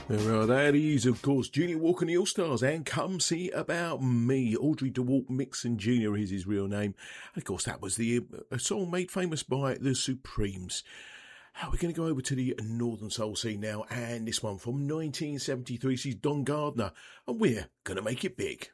That is, of course, Junior Walker and the All-Stars and Come See About Me. Audrey DeWalt Mixon Jr. is his real name. And of course, that was a song made famous by the Supremes. We're going to go over to the Northern Soul scene now, and this one from 1973, she's Don Gardner, and we're going to make it big.